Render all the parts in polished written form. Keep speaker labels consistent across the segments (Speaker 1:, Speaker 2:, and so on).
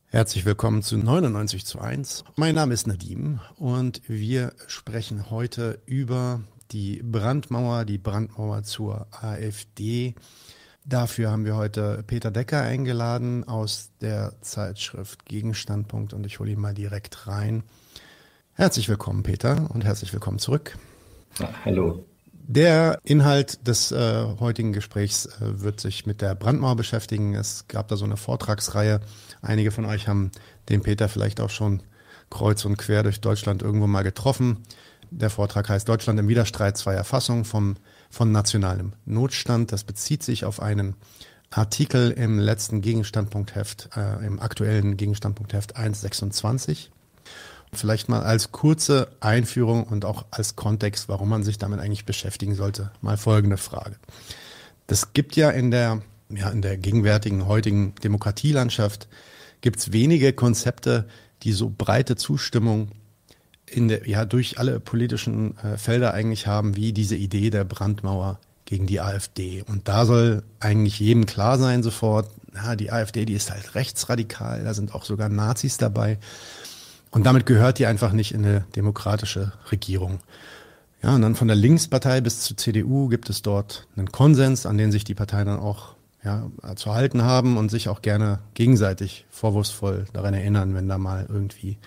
Speaker 1: Herzlich willkommen zu 99:1. Mein Name ist Nadim und wir sprechen heute über die Brandmauer zur AfD. Dafür haben wir heute Peter Decker eingeladen aus der Zeitschrift Gegenstandpunkt und ich hole ihn mal direkt rein. Herzlich willkommen, Peter, und herzlich willkommen zurück.
Speaker 2: Ja, hallo.
Speaker 1: Der Inhalt des heutigen Gesprächs wird sich mit der Brandmauer beschäftigen. Es gab da so eine Vortragsreihe. Einige von euch haben den Peter vielleicht auch schon kreuz und quer durch Deutschland irgendwo mal getroffen. Der Vortrag heißt Deutschland im Widerstreit zweier Fassungen von nationalem Notstand. Das bezieht sich auf einen Artikel im letzten Gegenstandpunktheft, im aktuellen Gegenstandpunktheft 1/26. Vielleicht mal als kurze Einführung und auch als Kontext, warum man sich damit eigentlich beschäftigen sollte, mal folgende Frage. Das gibt ja in der gegenwärtigen, heutigen Demokratielandschaft gibt's wenige Konzepte, die so breite Zustimmung durch alle politischen Felder eigentlich haben, wie diese Idee der Brandmauer gegen die AfD. Und da soll eigentlich jedem klar sein sofort, die AfD, die ist halt rechtsradikal, da sind auch sogar Nazis dabei. Und damit gehört die einfach nicht in eine demokratische Regierung. Ja, und dann von der Linkspartei bis zur CDU gibt es dort einen Konsens, an den sich die Parteien dann auch zu halten haben und sich auch gerne gegenseitig vorwurfsvoll daran erinnern, wenn da mal irgendwie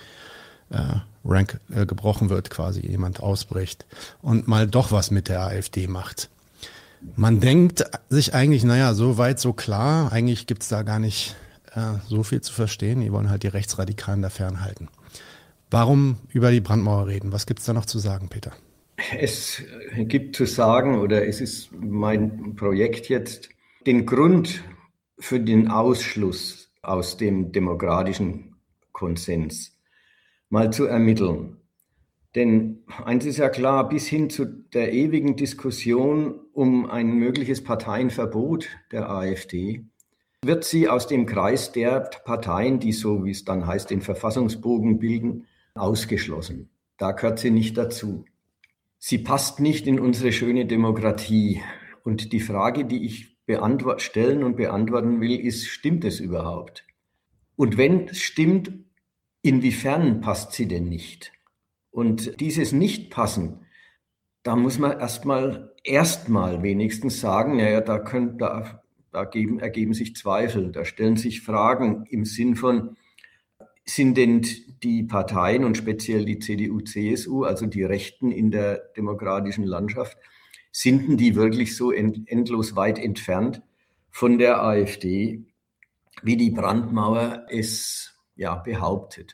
Speaker 1: Rank gebrochen wird, quasi jemand ausbricht und mal doch was mit der AfD macht. Man denkt sich eigentlich, so weit, so klar, eigentlich gibt's da gar nicht so viel zu verstehen. Die wollen halt die Rechtsradikalen da fernhalten. Warum über die Brandmauer reden? Was gibt's da noch zu sagen, Peter?
Speaker 2: Es gibt zu sagen, oder es ist mein Projekt jetzt, den Grund für den Ausschluss aus dem demokratischen Konsens mal zu ermitteln. Denn eins ist ja klar, bis hin zu der ewigen Diskussion um ein mögliches Parteienverbot der AfD, wird sie aus dem Kreis der Parteien, die so, wie es dann heißt, den Verfassungsbogen bilden, ausgeschlossen. Da gehört sie nicht dazu. Sie passt nicht in unsere schöne Demokratie. Und die Frage, die ich stellen und beantworten will, ist, stimmt es überhaupt? Und wenn es stimmt, inwiefern passt sie denn nicht? Und dieses Nichtpassen, da muss man erstmal wenigstens sagen, da ergeben sich Zweifel, da stellen sich Fragen im Sinn von, sind denn die Parteien und speziell die CDU, CSU, also die Rechten in der demokratischen Landschaft, sind denn die wirklich so endlos weit entfernt von der AfD, wie die Brandmauer es behauptet?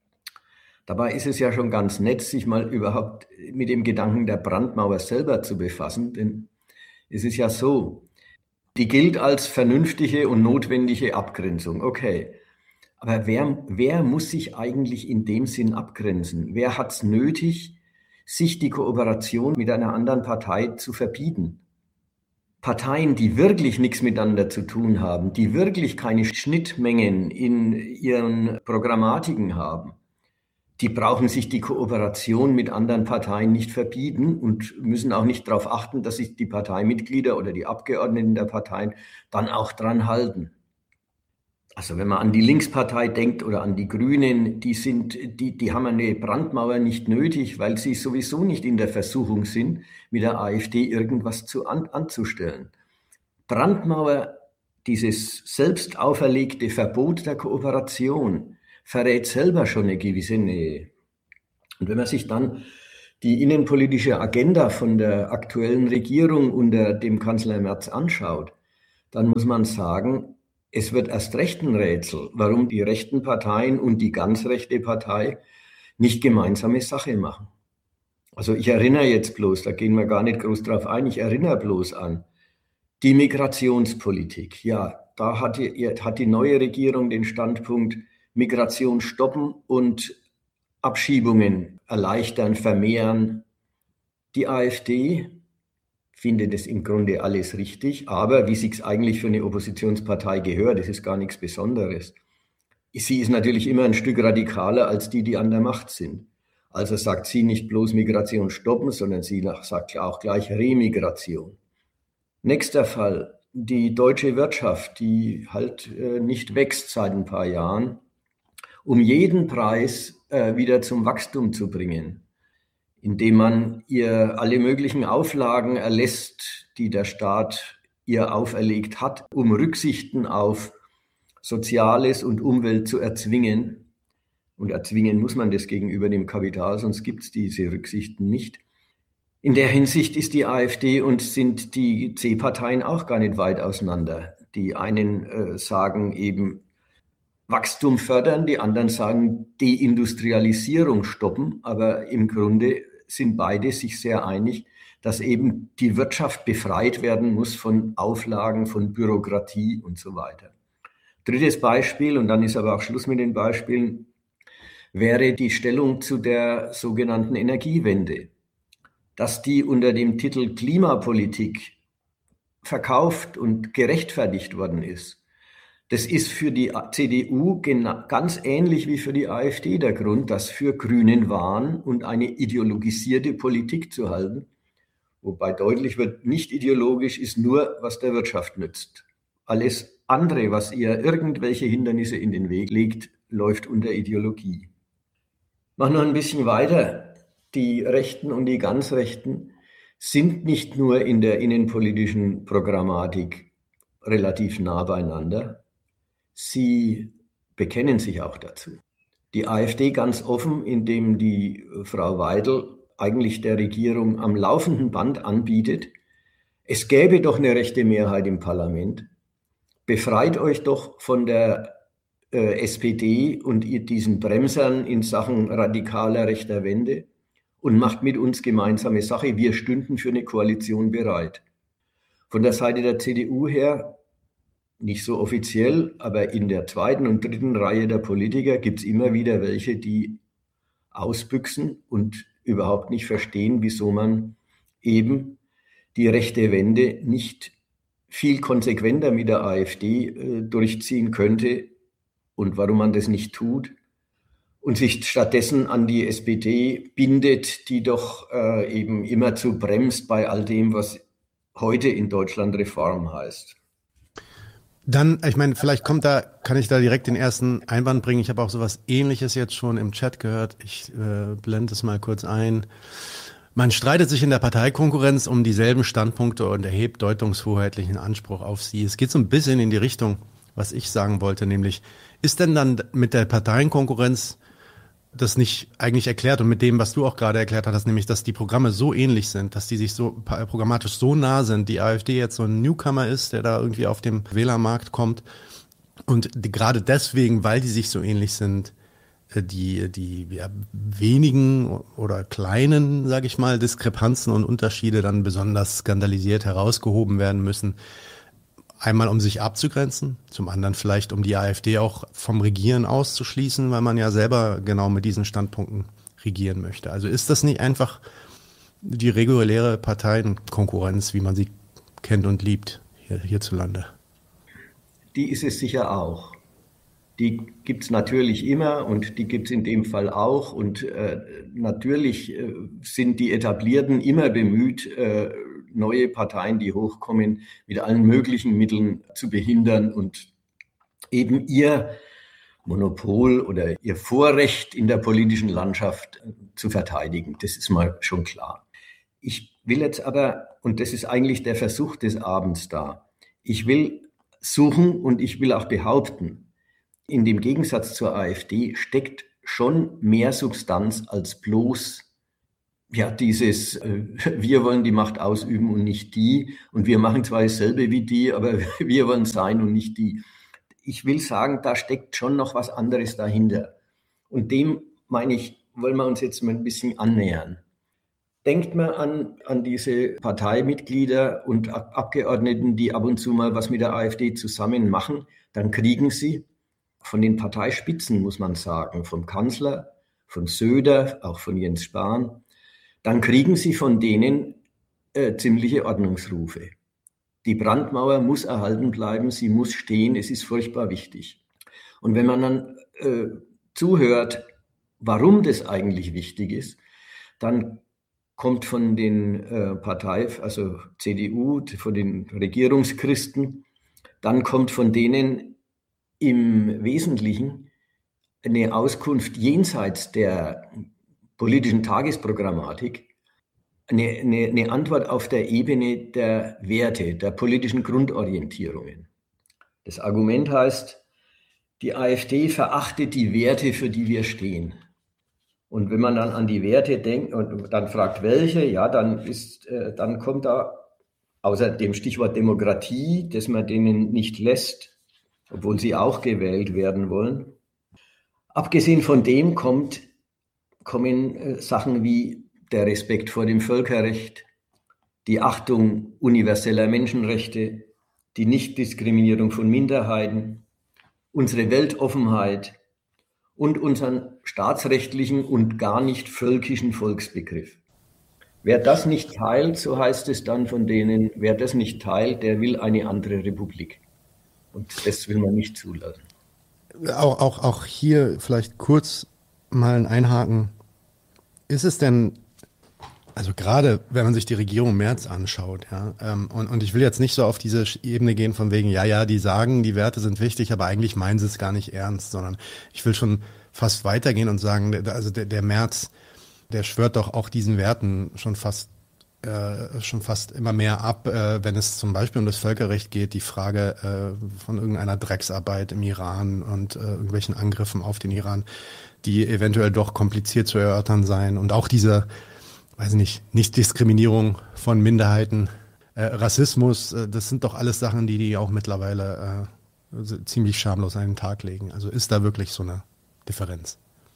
Speaker 2: Dabei ist es ja schon ganz nett, sich mal überhaupt mit dem Gedanken der Brandmauer selber zu befassen, denn es ist ja so, die gilt als vernünftige und notwendige Abgrenzung, okay. Aber wer muss sich eigentlich in dem Sinn abgrenzen? Wer hat es nötig, sich die Kooperation mit einer anderen Partei zu verbieten? Parteien, die wirklich nichts miteinander zu tun haben, die wirklich keine Schnittmengen in ihren Programmatiken haben, die brauchen sich die Kooperation mit anderen Parteien nicht verbieten und müssen auch nicht darauf achten, dass sich die Parteimitglieder oder die Abgeordneten der Parteien dann auch dran halten. Also wenn man an die Linkspartei denkt oder an die Grünen, die haben eine Brandmauer nicht nötig, weil sie sowieso nicht in der Versuchung sind, mit der AfD irgendwas anzustellen. Brandmauer, dieses selbst auferlegte Verbot der Kooperation, verrät selber schon eine gewisse Nähe. Und wenn man sich dann die innenpolitische Agenda von der aktuellen Regierung unter dem Kanzler Merz anschaut, dann muss man sagen, es wird erst recht ein Rätsel, warum die rechten Parteien und die ganz rechte Partei nicht gemeinsame Sache machen. Also ich erinnere jetzt bloß, da gehen wir gar nicht groß drauf ein, ich erinnere bloß an die Migrationspolitik. Ja, da hat die neue Regierung den Standpunkt, Migration stoppen und Abschiebungen erleichtern, vermehren. Die AfD findet es im Grunde alles richtig, aber wie sich's eigentlich für eine Oppositionspartei gehört, das ist gar nichts Besonderes. Sie ist natürlich immer ein Stück radikaler als die an der Macht sind. Also sagt sie nicht bloß Migration stoppen, sondern sie sagt auch gleich Remigration. Nächster Fall, die deutsche Wirtschaft, die halt nicht wächst seit ein paar Jahren. um jeden Preis wieder zum Wachstum zu bringen, indem man ihr alle möglichen Auflagen erlässt, die der Staat ihr auferlegt hat, um Rücksichten auf Soziales und Umwelt zu erzwingen. Und erzwingen muss man das gegenüber dem Kapital, sonst gibt es diese Rücksichten nicht. In der Hinsicht ist die AfD und sind die C-Parteien auch gar nicht weit auseinander. Die einen sagen eben Wachstum fördern, die anderen sagen Deindustrialisierung stoppen, aber im Grunde sind beide sich sehr einig, dass eben die Wirtschaft befreit werden muss von Auflagen, von Bürokratie und so weiter. Drittes Beispiel, und dann ist aber auch Schluss mit den Beispielen, wäre die Stellung zu der sogenannten Energiewende. Dass die unter dem Titel Klimapolitik verkauft und gerechtfertigt worden ist, das ist für die CDU ganz ähnlich wie für die AfD der Grund, das für Grünen Wahn und eine ideologisierte Politik zu halten. Wobei deutlich wird, nicht ideologisch ist nur, was der Wirtschaft nützt. Alles andere, was ihr irgendwelche Hindernisse in den Weg legt, läuft unter Ideologie. Mach noch ein bisschen weiter. Die Rechten und die ganz Rechten sind nicht nur in der innenpolitischen Programmatik relativ nah beieinander, sie bekennen sich auch dazu. Die AfD ganz offen, indem die Frau Weidel eigentlich der Regierung am laufenden Band anbietet, es gäbe doch eine rechte Mehrheit im Parlament, befreit euch doch von der SPD und diesen Bremsern in Sachen radikaler rechter Wende und macht mit uns gemeinsame Sache. Wir stünden für eine Koalition bereit. Von der Seite der CDU her, nicht so offiziell, aber in der zweiten und dritten Reihe der Politiker gibt es immer wieder welche, die ausbüchsen und überhaupt nicht verstehen, wieso man eben die rechte Wende nicht viel konsequenter mit der AfD durchziehen könnte und warum man das nicht tut und sich stattdessen an die SPD bindet, die doch eben immerzu bremst bei all dem, was heute in Deutschland Reform heißt.
Speaker 1: Dann, ich meine, vielleicht kann ich da direkt den ersten Einwand bringen. Ich habe auch sowas Ähnliches jetzt schon im Chat gehört. Ich blende es mal kurz ein. Man streitet sich in der Parteikonkurrenz um dieselben Standpunkte und erhebt deutungshoheitlichen Anspruch auf sie. Es geht so ein bisschen in die Richtung, was ich sagen wollte, nämlich, ist denn dann mit der Parteienkonkurrenz das nicht eigentlich erklärt und mit dem, was du auch gerade erklärt hast, nämlich, dass die Programme so ähnlich sind, dass die sich so programmatisch so nah sind, die AfD jetzt so ein Newcomer ist, der da irgendwie auf dem Wählermarkt kommt und gerade deswegen, weil die sich so ähnlich sind, die wenigen oder kleinen, sage ich mal, Diskrepanzen und Unterschiede dann besonders skandalisiert herausgehoben werden müssen. Einmal, um sich abzugrenzen, zum anderen vielleicht, um die AfD auch vom Regieren auszuschließen, weil man ja selber genau mit diesen Standpunkten regieren möchte. Also ist das nicht einfach die reguläre Parteienkonkurrenz, wie man sie kennt und liebt hierzulande?
Speaker 2: Die ist es sicher auch. Die gibt es natürlich immer und die gibt es in dem Fall auch. Und natürlich sind die Etablierten immer bemüht, neue Parteien, die hochkommen, mit allen möglichen Mitteln zu behindern und eben ihr Monopol oder ihr Vorrecht in der politischen Landschaft zu verteidigen. Das ist mal schon klar. Ich will jetzt aber, und das ist eigentlich der Versuch des Abends da, ich will suchen und ich will auch behaupten, in dem Gegensatz zur AfD steckt schon mehr Substanz als bloß dieses, wir wollen die Macht ausüben und nicht die. Und wir machen zwar dasselbe wie die, aber wir wollen sein und nicht die. Ich will sagen, da steckt schon noch was anderes dahinter. Und dem, meine ich, wollen wir uns jetzt mal ein bisschen annähern. Denkt mal an diese Parteimitglieder und Abgeordneten, die ab und zu mal was mit der AfD zusammen machen. Dann kriegen sie von den Parteispitzen, muss man sagen, vom Kanzler, von Söder, auch von Jens Spahn, dann kriegen sie von denen ziemliche Ordnungsrufe. Die Brandmauer muss erhalten bleiben, sie muss stehen, es ist furchtbar wichtig. Und wenn man dann zuhört, warum das eigentlich wichtig ist, dann kommt von den also CDU, von den Regierungschristen, dann kommt von denen im Wesentlichen eine Auskunft jenseits der politischen Tagesprogrammatik, eine Antwort auf der Ebene der Werte, der politischen Grundorientierungen. Das Argument heißt, die AfD verachtet die Werte, für die wir stehen. Und wenn man dann an die Werte denkt und dann fragt, welche, ja, dann kommt da außer dem Stichwort Demokratie, das man denen nicht lässt, obwohl sie auch gewählt werden wollen. Abgesehen von dem kommen Sachen wie der Respekt vor dem Völkerrecht, die Achtung universeller Menschenrechte, die Nichtdiskriminierung von Minderheiten, unsere Weltoffenheit und unseren staatsrechtlichen und gar nicht völkischen Volksbegriff. Wer das nicht teilt, so heißt es dann von denen, wer das nicht teilt, der will eine andere Republik. Und das will man nicht zulassen.
Speaker 1: Auch hier vielleicht kurz mal ein Einhaken. Ist es denn, also gerade wenn man sich die Regierung Merz anschaut, ja, und ich will jetzt nicht so auf diese Ebene gehen von wegen, ja, die sagen, die Werte sind wichtig, aber eigentlich meinen sie es gar nicht ernst, sondern ich will schon fast weitergehen und sagen, also der Merz, der schwört doch auch diesen Werten schon fast immer mehr ab, wenn es zum Beispiel um das Völkerrecht geht, die Frage von irgendeiner Drecksarbeit im Iran und irgendwelchen Angriffen auf den Iran, die eventuell doch kompliziert zu erörtern seien und auch diese, weiß nicht, Nichtdiskriminierung von Minderheiten, Rassismus, das sind doch alles Sachen, die auch mittlerweile ziemlich schamlos an den Tag legen. Also ist da wirklich so eine Differenz?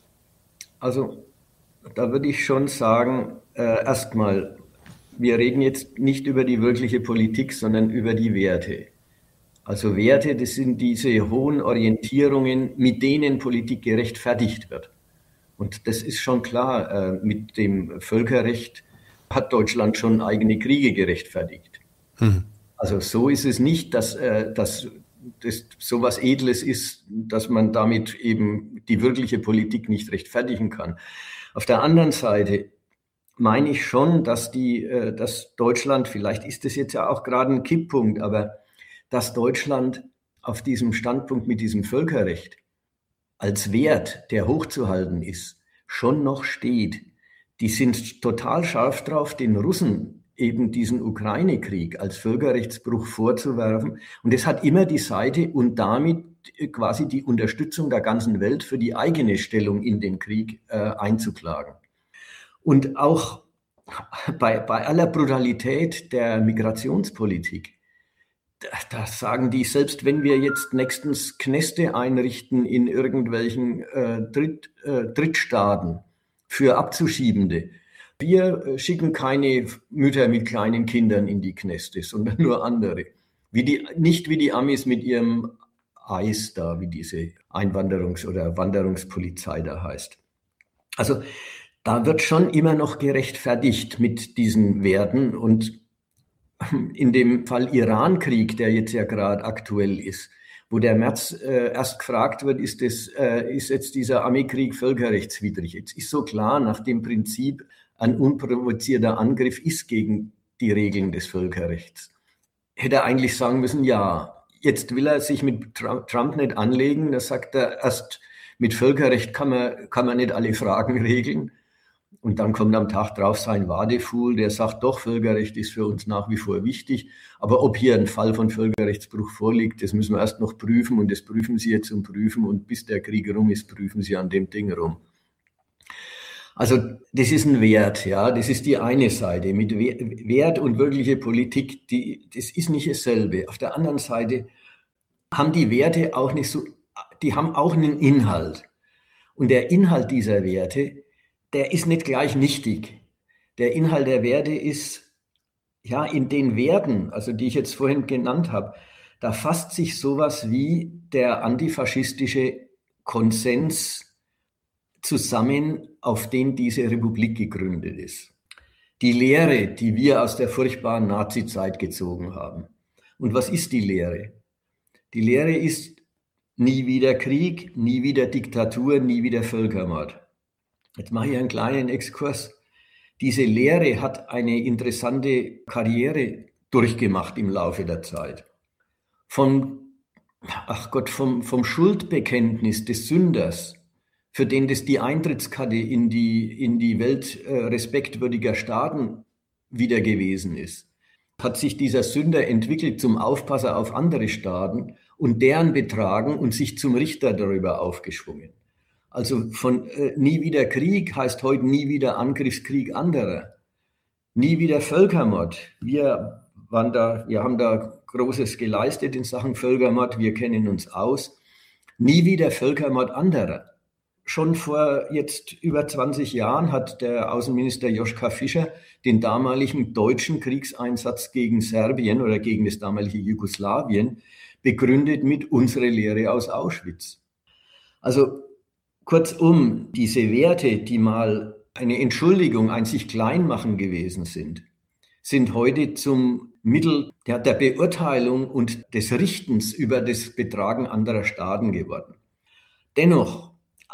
Speaker 2: Also da würde ich schon sagen, erstmal, wir reden jetzt nicht über die wirkliche Politik, sondern über die Werte. Also Werte, das sind diese hohen Orientierungen, mit denen Politik gerechtfertigt wird. Und das ist schon klar, mit dem Völkerrecht hat Deutschland schon eigene Kriege gerechtfertigt. Also so ist es nicht, dass das so was Edles ist, dass man damit eben die wirkliche Politik nicht rechtfertigen kann. Auf der anderen Seite meine ich schon, dass Deutschland, vielleicht ist das jetzt ja auch gerade ein Kipppunkt, aber dass Deutschland auf diesem Standpunkt mit diesem Völkerrecht als Wert, der hochzuhalten ist, schon noch steht. Die sind total scharf drauf, den Russen eben diesen Ukraine-Krieg als Völkerrechtsbruch vorzuwerfen. Und es hat immer die Seite und damit quasi die Unterstützung der ganzen Welt für die eigene Stellung in den Krieg einzuklagen. Und auch bei aller Brutalität der Migrationspolitik, da sagen die, selbst wenn wir jetzt nächstens Kneste einrichten in irgendwelchen Drittstaaten für Abzuschiebende, wir schicken keine Mütter mit kleinen Kindern in die Kneste, sondern nur andere. Nicht wie die Amis mit ihrem ICE da, wie diese Einwanderungs- oder Wanderungspolizei da heißt. Also da wird schon immer noch gerechtfertigt mit diesen Werten. Und in dem Fall Iran-Krieg, der jetzt ja gerade aktuell ist, wo der Merz erst gefragt wird, ist jetzt dieser Ami-Krieg völkerrechtswidrig? Jetzt ist so klar, nach dem Prinzip, ein unprovozierter Angriff ist gegen die Regeln des Völkerrechts. Hätte er eigentlich sagen müssen, ja, jetzt will er sich mit Trump nicht anlegen. Da sagt er erst, mit Völkerrecht kann man nicht alle Fragen regeln. Und dann kommt am Tag drauf sein Wadefuhl, der sagt, doch, Völkerrecht ist für uns nach wie vor wichtig. Aber ob hier ein Fall von Völkerrechtsbruch vorliegt, das müssen wir erst noch prüfen. Und das prüfen Sie jetzt und prüfen. Und bis der Krieg rum ist, prüfen Sie an dem Ding rum. Also das ist ein Wert, ja, das ist die eine Seite. Mit Wert und wirkliche Politik, das ist nicht dasselbe. Auf der anderen Seite haben die Werte auch nicht so, die haben auch einen Inhalt. Und der Inhalt dieser Werte, der ist nicht gleich nichtig. Der Inhalt der Werte ist, ja, in den Werten, also die ich jetzt vorhin genannt habe, da fasst sich sowas wie der antifaschistische Konsens zusammen, auf den diese Republik gegründet ist. Die Lehre, die wir aus der furchtbaren Nazizeit gezogen haben. Und was ist die Lehre? Die Lehre ist nie wieder Krieg, nie wieder Diktatur, nie wieder Völkermord. Jetzt mache ich einen kleinen Exkurs. Diese Lehre hat eine interessante Karriere durchgemacht im Laufe der Zeit. Vom Schuldbekenntnis des Sünders für den das die Eintrittskarte in die Welt respektwürdiger Staaten wieder gewesen ist, hat sich dieser Sünder entwickelt zum Aufpasser auf andere Staaten und deren betragen und sich zum Richter darüber aufgeschwungen. Also von nie wieder Krieg heißt heute nie wieder Angriffskrieg anderer. Nie wieder Völkermord. Wir haben da Großes geleistet in Sachen Völkermord. Wir kennen uns aus. Nie wieder Völkermord anderer. Schon vor jetzt über 20 Jahren hat der Außenminister Joschka Fischer den damaligen deutschen Kriegseinsatz gegen Serbien oder gegen das damalige Jugoslawien begründet mit unserer Lehre aus Auschwitz. Also kurzum, diese Werte, die mal eine Entschuldigung, ein sich Kleinmachen gewesen sind heute zum Mittel der Beurteilung und des Richtens über das Betragen anderer Staaten geworden. Dennoch,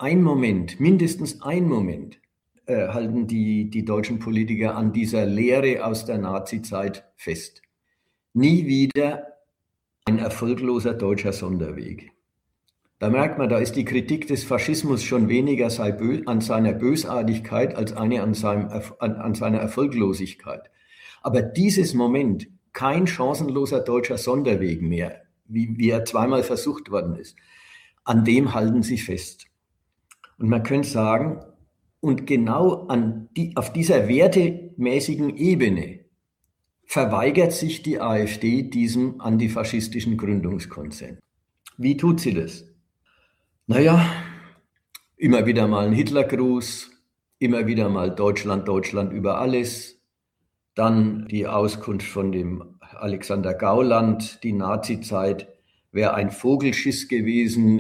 Speaker 2: mindestens ein Moment, halten die deutschen Politiker an dieser Lehre aus der Nazizeit fest. Nie wieder ein erfolgloser deutscher Sonderweg. Da merkt man, da ist die Kritik des Faschismus schon weniger an seiner Bösartigkeit als an seiner Erfolglosigkeit. Aber dieses Moment, kein chancenloser deutscher Sonderweg mehr, wie er zweimal versucht worden ist, an dem halten sie fest. Und man könnte sagen, und genau auf dieser wertemäßigen Ebene verweigert sich die AfD diesem antifaschistischen Gründungskonsens. Wie tut sie das? Naja, immer wieder mal ein Hitlergruß, immer wieder mal Deutschland, Deutschland über alles. Dann die Auskunft von dem Alexander Gauland, die Nazizeit wäre ein Vogelschiss gewesen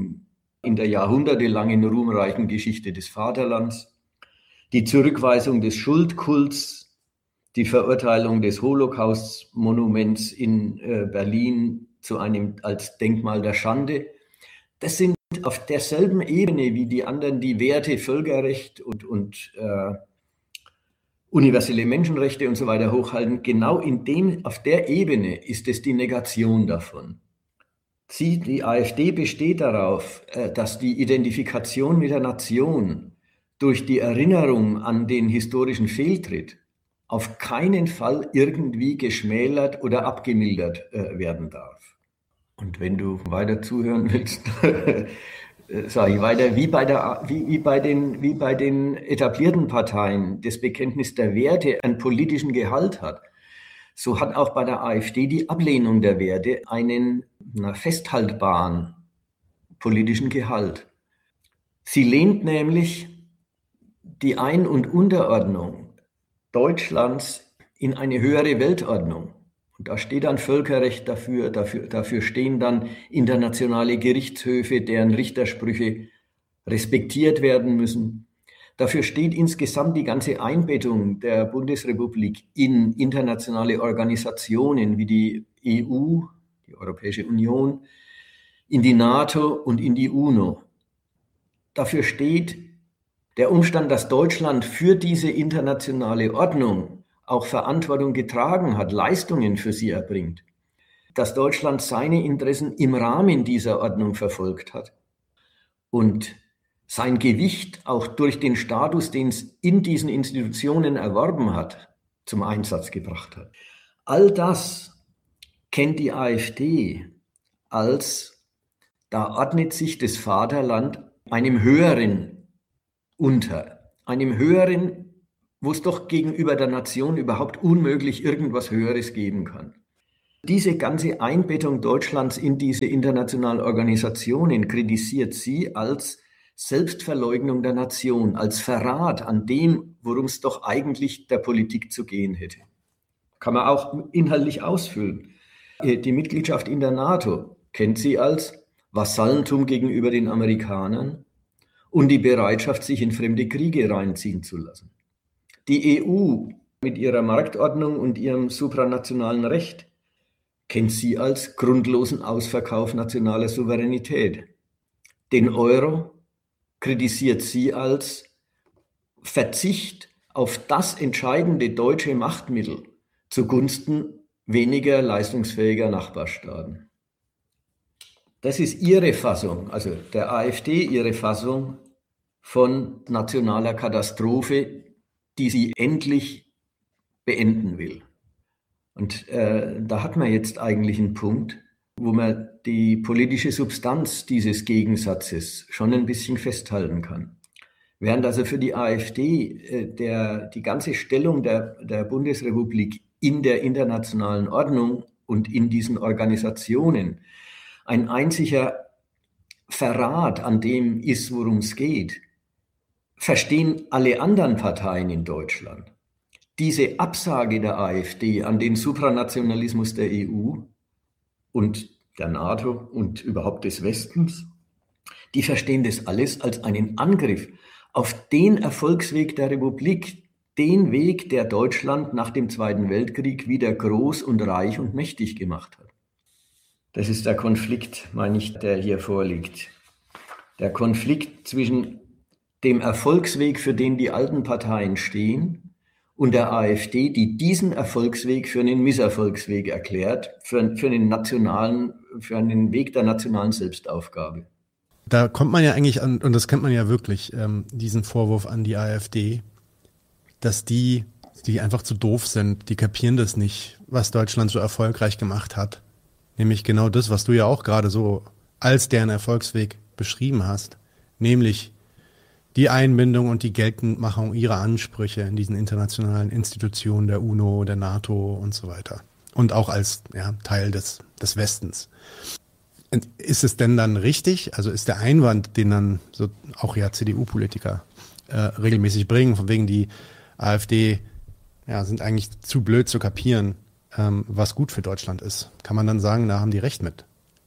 Speaker 2: in der jahrhundertelangen ruhmreichen Geschichte des Vaterlands. Die Zurückweisung des Schuldkults, die Verurteilung des Holocaust-Monuments in Berlin als Denkmal der Schande. Das sind auf derselben Ebene wie die anderen, die Werte, Völkerrecht und universelle Menschenrechte und so weiter hochhalten. Genau auf der Ebene ist es die Negation davon. Die AfD besteht darauf, dass die Identifikation mit der Nation durch die Erinnerung an den historischen Fehltritt auf keinen Fall irgendwie geschmälert oder abgemildert werden darf. Und wenn du weiter zuhören willst, sage ich weiter, wie bei den etablierten Parteien das Bekenntnis der Werte einen politischen Gehalt hat, so hat auch bei der AfD die Ablehnung der Werte einen festhaltbaren politischen Gehalt. Sie lehnt nämlich die Ein- und Unterordnung Deutschlands in eine höhere Weltordnung. Und da steht dann Völkerrecht dafür stehen dann internationale Gerichtshöfe, deren Richtersprüche respektiert werden müssen. Dafür steht insgesamt die ganze Einbettung der Bundesrepublik in internationale Organisationen wie die EU, die Europäische Union, in die NATO und in die UNO. Dafür steht der Umstand, dass Deutschland für diese internationale Ordnung auch Verantwortung getragen hat, Leistungen für sie erbringt, dass Deutschland seine Interessen im Rahmen dieser Ordnung verfolgt hat und sein Gewicht auch durch den Status, den es in diesen Institutionen erworben hat, zum Einsatz gebracht hat. All das kennt die AfD als, da ordnet sich das Vaterland einem Höheren unter, einem Höheren, wo es doch gegenüber der Nation überhaupt unmöglich irgendwas Höheres geben kann. Diese ganze Einbettung Deutschlands in diese internationalen Organisationen kritisiert sie als Selbstverleugnung der Nation, als Verrat an dem, worum es doch eigentlich der Politik zu gehen hätte. Kann man auch inhaltlich ausfüllen. Die Mitgliedschaft in der NATO kennt sie als Vasallentum gegenüber den Amerikanern und die Bereitschaft, sich in fremde Kriege reinziehen zu lassen. Die EU mit ihrer Marktordnung und ihrem supranationalen Recht kennt sie als grundlosen Ausverkauf nationaler Souveränität. Den Euro kritisiert sie als Verzicht auf das entscheidende deutsche Machtmittel zugunsten weniger leistungsfähiger Nachbarstaaten. Das ist ihre Fassung, also der AfD ihre Fassung von nationaler Katastrophe, die sie endlich beenden will. Und da hat man jetzt eigentlich einen Punkt, wo man die politische Substanz dieses Gegensatzes schon ein bisschen festhalten kann. Während also für die AfD die ganze Stellung der Bundesrepublik in der internationalen Ordnung und in diesen Organisationen ein einziger Verrat an dem ist, worum es geht, verstehen alle anderen Parteien in Deutschland diese Absage der AfD an den Supranationalismus der EU und der NATO und überhaupt des Westens, die verstehen das alles als einen Angriff auf den Erfolgsweg der Republik, den Weg, der Deutschland nach dem Zweiten Weltkrieg wieder groß und reich und mächtig gemacht hat. Das ist der Konflikt, meine ich, der hier vorliegt. Der Konflikt zwischen dem Erfolgsweg, für den die alten Parteien stehen, und der AfD, die diesen Erfolgsweg für einen Misserfolgsweg erklärt, für einen Weg der nationalen Selbstaufgabe.
Speaker 1: Da kommt man ja eigentlich an, und das kennt man ja wirklich, diesen Vorwurf an die AfD, dass die einfach zu doof sind, die kapieren das nicht, was Deutschland so erfolgreich gemacht hat. Nämlich genau das, was du ja auch gerade so als deren Erfolgsweg beschrieben hast, nämlich die Einbindung und die Geltendmachung ihrer Ansprüche in diesen internationalen Institutionen der UNO, der NATO und so weiter. Und auch als Teil des Westens. Und ist es denn dann richtig, also ist der Einwand, den dann so auch CDU-Politiker regelmäßig bringen, von wegen die AfD sind eigentlich zu blöd zu kapieren, was gut für Deutschland ist. Kann man dann sagen, da haben die recht mit?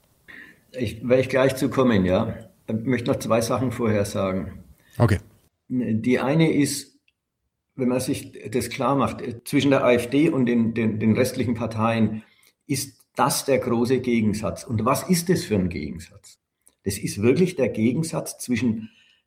Speaker 2: Werde ich gleich zu kommen, ja. Ich möchte noch 2 Sachen vorher sagen.
Speaker 1: Okay.
Speaker 2: Die eine ist, wenn man sich das klar macht, zwischen der AfD und den restlichen Parteien ist das der große Gegensatz. Und was ist das für ein Gegensatz? Das ist wirklich der Gegensatz zwischen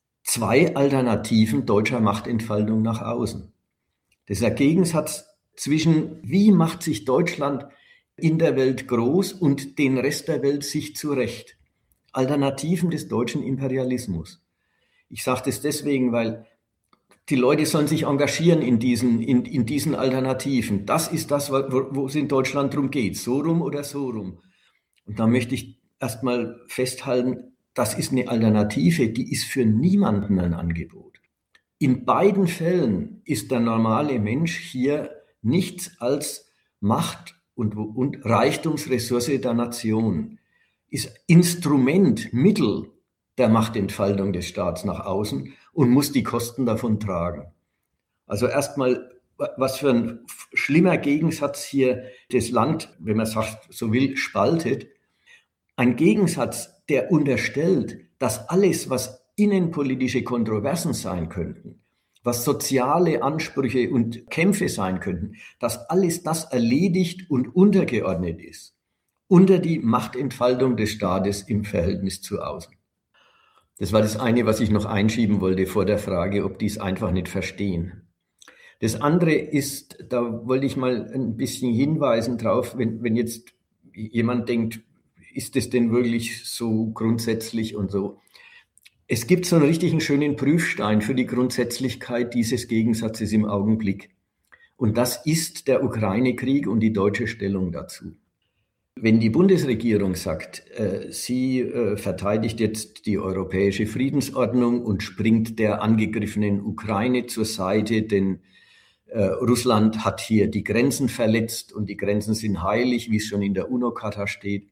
Speaker 2: 2 Alternativen deutscher Machtentfaltung nach außen. Das ist der Gegensatz zwischen, wie macht sich Deutschland in der Welt groß und den Rest der Welt sich zurecht. Alternativen des deutschen Imperialismus. Ich sage das deswegen, weil die Leute sollen sich engagieren in diesen Alternativen. Das ist das, wo es in Deutschland drum geht. So rum oder so rum. Und da möchte ich erstmal festhalten, das ist eine Alternative, die ist für niemanden ein Angebot. In beiden Fällen ist der normale Mensch hier nichts als Macht und Reichtumsressource der Nation, ist Instrument, Mittel der Machtentfaltung des Staats nach außen und muss die Kosten davon tragen. Also erstmal, was für ein schlimmer Gegensatz hier das Land, wenn man sagt, so will, spaltet. Ein Gegensatz, der unterstellt, dass alles, was innenpolitische Kontroversen sein könnten, was soziale Ansprüche und Kämpfe sein könnten, dass alles das erledigt und untergeordnet ist unter die Machtentfaltung des Staates im Verhältnis zu außen. Das war das eine, was ich noch einschieben wollte vor der Frage, ob die es einfach nicht verstehen. Das andere ist, da wollte ich mal ein bisschen hinweisen drauf, wenn jetzt jemand denkt, ist das denn wirklich so grundsätzlich und so? Es gibt so einen richtigen schönen Prüfstein für die Grundsätzlichkeit dieses Gegensatzes im Augenblick. Und das ist der Ukraine-Krieg und die deutsche Stellung dazu. Wenn die Bundesregierung sagt, sie verteidigt jetzt die europäische Friedensordnung und springt der angegriffenen Ukraine zur Seite, denn Russland hat hier die Grenzen verletzt und die Grenzen sind heilig, wie es schon in der UNO-Charta steht,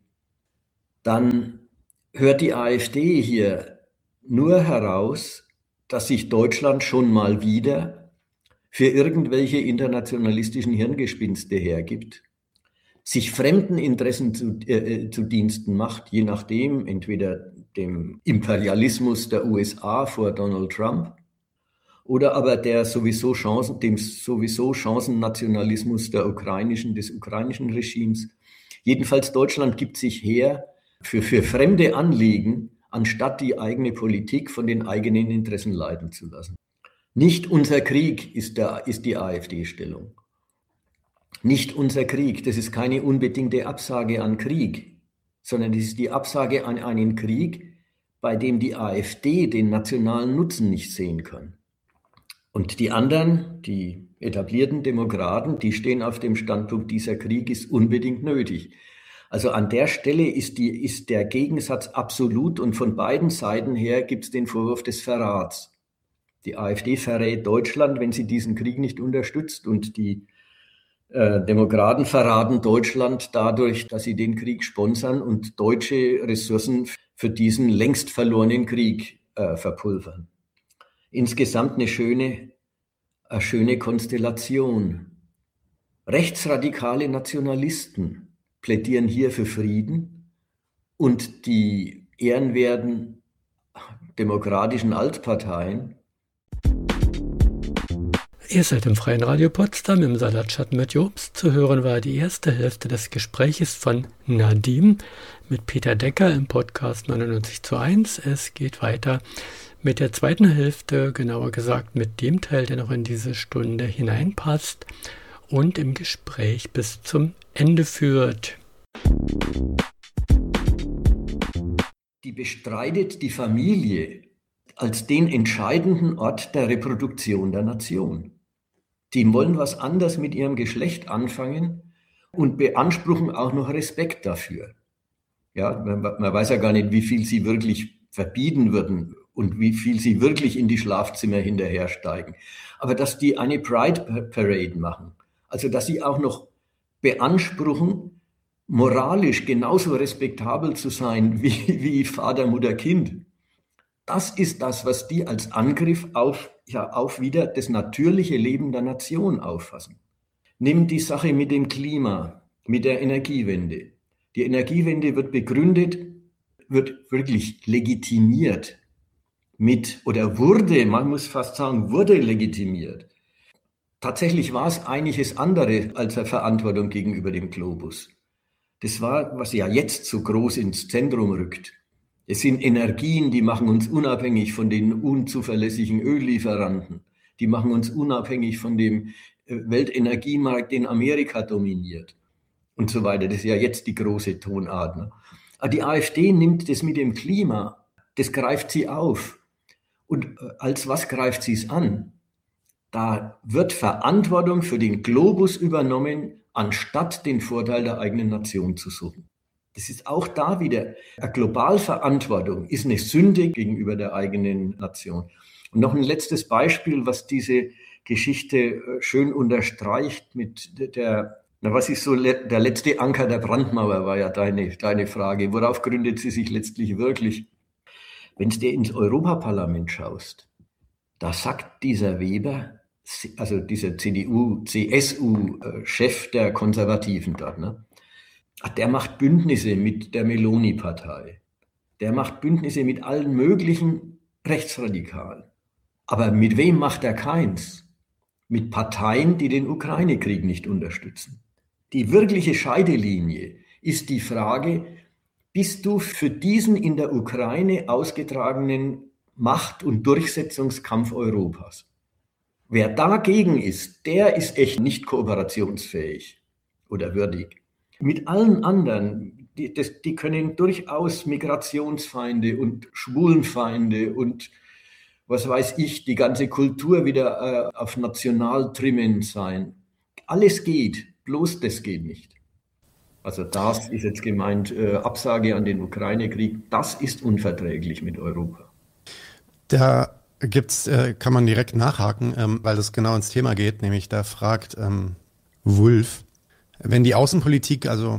Speaker 2: dann hört die AfD hier nur heraus, dass sich Deutschland schon mal wieder für irgendwelche internationalistischen Hirngespinste hergibt, sich fremden Interessen zu Diensten macht, je nachdem, entweder dem Imperialismus der USA vor Donald Trump oder aber dem sowieso Chancennationalismus des ukrainischen Regimes. Jedenfalls Deutschland gibt sich her für fremde Anliegen, anstatt die eigene Politik von den eigenen Interessen leiten zu lassen. Nicht unser Krieg ist die AfD-Stellung. Nicht unser Krieg, das ist keine unbedingte Absage an Krieg, sondern das ist die Absage an einen Krieg, bei dem die AfD den nationalen Nutzen nicht sehen kann. Und die anderen, die etablierten Demokraten, die stehen auf dem Standpunkt, dieser Krieg ist unbedingt nötig. Also an der Stelle ist der Gegensatz absolut und von beiden Seiten her gibt es den Vorwurf des Verrats. Die AfD verrät Deutschland, wenn sie diesen Krieg nicht unterstützt, und die Demokraten verraten Deutschland dadurch, dass sie den Krieg sponsern und deutsche Ressourcen für diesen längst verlorenen Krieg verpulvern. Insgesamt eine schöne Konstellation. Rechtsradikale Nationalisten plädieren hier für Frieden und die ehrenwerten demokratischen Altparteien.
Speaker 3: Ihr seid im Freien Radio Potsdam im Salatschatten mit Jobst. Zu hören war die erste Hälfte des Gespräches von Nadim mit Peter Decker im Podcast 99:1. Es geht weiter mit der zweiten Hälfte, genauer gesagt mit dem Teil, der noch in diese Stunde hineinpasst und im Gespräch bis zum Ende führt.
Speaker 2: Die bestreitet die Familie als den entscheidenden Ort der Reproduktion der Nation. Die wollen was anderes mit ihrem Geschlecht anfangen und beanspruchen auch noch Respekt dafür. Ja, man weiß ja gar nicht, wie viel sie wirklich verbieten würden und wie viel sie wirklich in die Schlafzimmer hinterhersteigen. Aber dass die eine Pride Parade machen, also dass sie auch noch beanspruchen, moralisch genauso respektabel zu sein wie Vater, Mutter, Kind. Das ist das, was die als Angriff auf wieder das natürliche Leben der Nation auffassen. Nimm die Sache mit dem Klima, mit der Energiewende. Die Energiewende wird begründet, wird wirklich legitimiert wurde legitimiert. Tatsächlich war es einiges andere als eine Verantwortung gegenüber dem Globus. Das war, was ja jetzt so groß ins Zentrum rückt. Es sind Energien, die machen uns unabhängig von den unzuverlässigen Öllieferanten. Die machen uns unabhängig von dem Weltenergiemarkt, den Amerika dominiert und so weiter. Das ist ja jetzt die große Tonart. Ne? Aber die AfD nimmt das mit dem Klima, das greift sie auf. Und als was greift sie es an? Da wird Verantwortung für den Globus übernommen, anstatt den Vorteil der eigenen Nation zu suchen. Das ist auch da wieder, eine Globalverantwortung ist eine Sünde gegenüber der eigenen Nation. Und noch ein letztes Beispiel, was diese Geschichte schön unterstreicht mit was ist so der letzte Anker der Brandmauer, war ja deine Frage. Worauf gründet sie sich letztlich wirklich? Wenn du dir ins Europaparlament schaust, da sagt dieser Weber, also dieser CDU-CSU-Chef der Konservativen dort, ne? Der macht Bündnisse mit der Meloni-Partei. Der macht Bündnisse mit allen möglichen Rechtsradikalen. Aber mit wem macht er keins? Mit Parteien, die den Ukraine-Krieg nicht unterstützen. Die wirkliche Scheidelinie ist die Frage, bist du für diesen in der Ukraine ausgetragenen Macht- und Durchsetzungskampf Europas? Wer dagegen ist, der ist echt nicht kooperationsfähig oder würdig. Mit allen anderen, die können durchaus Migrationsfeinde und Schwulenfeinde und was weiß ich, die ganze Kultur wieder auf Nationaltrimmen sein. Alles geht, bloß das geht nicht. Also das ist jetzt gemeint, Absage an den Ukraine-Krieg, das ist unverträglich mit Europa.
Speaker 1: Da kann man direkt nachhaken, weil das genau ins Thema geht, nämlich da fragt Wulff, wenn die Außenpolitik, also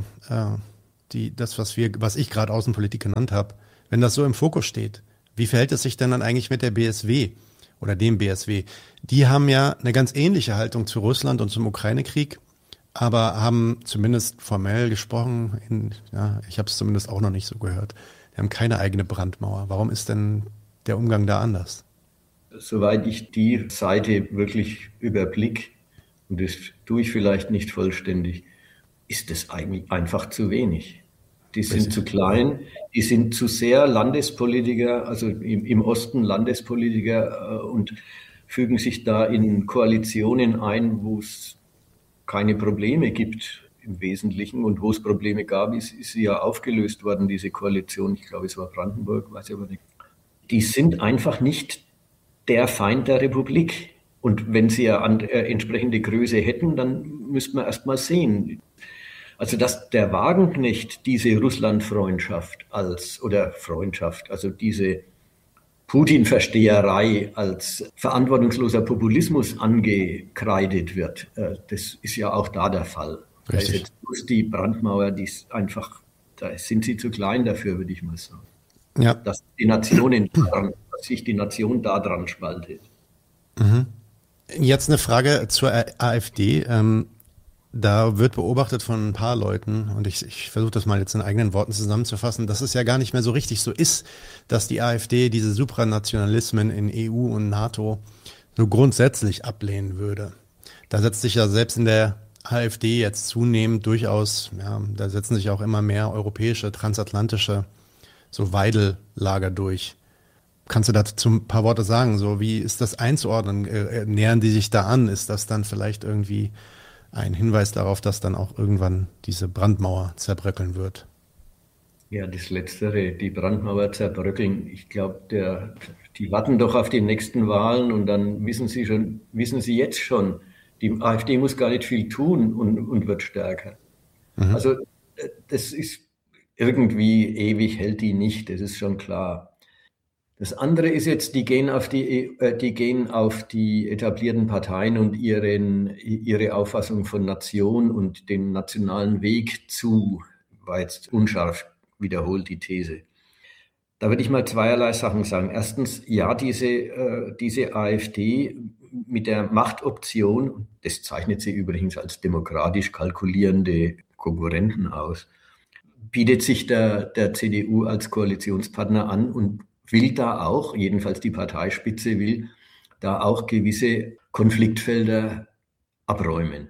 Speaker 1: was ich gerade Außenpolitik genannt habe, wenn das so im Fokus steht, wie verhält es sich denn dann eigentlich mit der BSW oder dem BSW? Die haben ja eine ganz ähnliche Haltung zu Russland und zum Ukraine-Krieg, aber haben zumindest formell gesprochen, ich habe es zumindest auch noch nicht so gehört, die haben keine eigene Brandmauer. Warum ist denn der Umgang da anders?
Speaker 2: Soweit ich die Seite wirklich überblicke, und das tue ich vielleicht nicht vollständig, ist es eigentlich einfach zu wenig. Die sind zu klein, die sind zu sehr Landespolitiker, also im Osten Landespolitiker und fügen sich da in Koalitionen ein, wo es keine Probleme gibt im Wesentlichen. Und wo es Probleme gab, ist sie ja aufgelöst worden, diese Koalition. Ich glaube, es war Brandenburg, weiß ich aber nicht. die sind einfach nicht der Feind der Republik. Und wenn sie ja entsprechende Größe hätten, dann müsste man erst mal sehen. Also dass der Wagenknecht diese Russland-Freundschaft also diese Putin-Versteherei als verantwortungsloser Populismus angekreidet wird, das ist ja auch da der Fall.
Speaker 1: Richtig.
Speaker 2: Da ist jetzt bloß die Brandmauer, die ist einfach, da sind sie zu klein dafür, würde ich mal sagen.
Speaker 1: Ja.
Speaker 2: Dass sich die Nation daran spaltet.
Speaker 1: Jetzt eine Frage zur AfD. Da wird beobachtet von ein paar Leuten, und ich versuche das mal jetzt in eigenen Worten zusammenzufassen, dass es ja gar nicht mehr so richtig so ist, dass die AfD diese Supranationalismen in EU und NATO so grundsätzlich ablehnen würde. Da setzt sich ja selbst in der AfD jetzt zunehmend durchaus, ja, da setzen sich auch immer mehr europäische, transatlantische so Weidellager durch. Kannst du dazu ein paar Worte sagen? So, wie ist das einzuordnen? Nähern die sich da an? Ist das dann vielleicht irgendwie ein Hinweis darauf, dass dann auch irgendwann diese Brandmauer zerbröckeln wird?
Speaker 2: Ja, das Letztere, die Brandmauer zerbröckeln. Ich glaube, die warten doch auf die nächsten Wahlen und dann wissen sie jetzt schon, die AfD muss gar nicht viel tun und wird stärker. Also das ist irgendwie ewig, hält die nicht, das ist schon klar. Das andere ist jetzt, die gehen auf die etablierten Parteien und ihre Auffassung von Nation und den nationalen Weg zu, war jetzt unscharf wiederholt die These. Da würde ich mal zweierlei Sachen sagen. Erstens, ja, diese AfD mit der Machtoption, das zeichnet sie übrigens als demokratisch kalkulierende Konkurrenten aus, bietet sich der CDU als Koalitionspartner an und will da auch, jedenfalls die Parteispitze will, da auch gewisse Konfliktfelder abräumen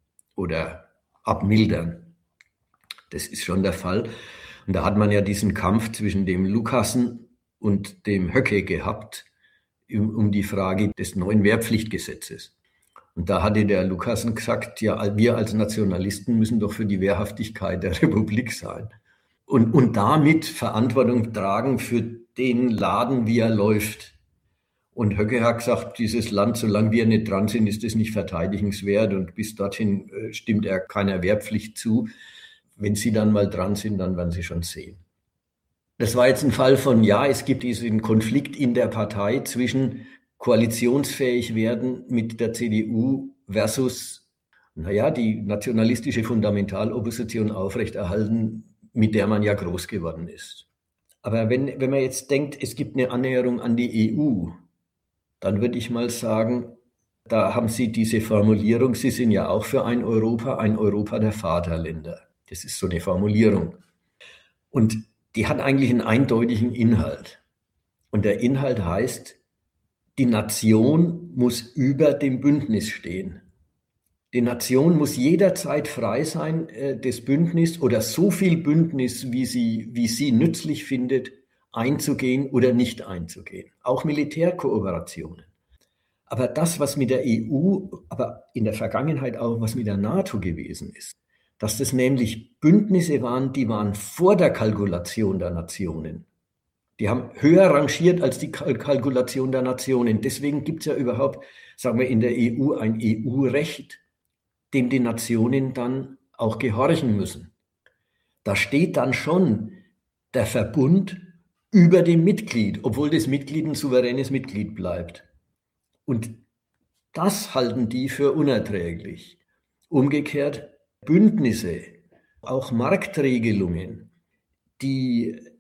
Speaker 2: oder abmildern. Das ist schon der Fall. Und da hat man ja diesen Kampf zwischen dem Lucassen und dem Höcke gehabt, um die Frage des neuen Wehrpflichtgesetzes. Und da hatte der Lucassen gesagt, ja, wir als Nationalisten müssen doch für die Wehrhaftigkeit der Republik sein. Und damit Verantwortung tragen für den Laden, wie er läuft. Und Höcke hat gesagt, dieses Land, solange wir nicht dran sind, ist es nicht verteidigenswert. Und bis dorthin stimmt er keiner Wehrpflicht zu. Wenn Sie dann mal dran sind, dann werden Sie schon sehen. Das war jetzt ein Fall von, ja, es gibt diesen Konflikt in der Partei zwischen koalitionsfähig werden mit der CDU versus, die nationalistische Fundamentalopposition aufrechterhalten, mit der man ja groß geworden ist. Aber wenn man jetzt denkt, es gibt eine Annäherung an die EU, dann würde ich mal sagen, da haben Sie diese Formulierung, Sie sind ja auch für ein Europa der Vaterländer. Das ist so eine Formulierung. Und die hat eigentlich einen eindeutigen Inhalt. Und der Inhalt heißt, die Nation muss über dem Bündnis stehen. Die Nation muss jederzeit frei sein, das Bündnis oder so viel Bündnis, wie sie nützlich findet, einzugehen oder nicht einzugehen. Auch Militärkooperationen. Aber das, was mit der EU, aber in der Vergangenheit auch, was mit der NATO gewesen ist, dass das nämlich Bündnisse waren, die waren vor der Kalkulation der Nationen. Die haben höher rangiert als die Kalkulation der Nationen. Deswegen gibt es ja überhaupt, sagen wir, in der EU ein EU-Recht, dem die Nationen dann auch gehorchen müssen. Da steht dann schon der Verbund über dem Mitglied, obwohl das Mitglied ein souveränes Mitglied bleibt. Und das halten die für unerträglich. Umgekehrt Bündnisse, auch Marktregelungen, die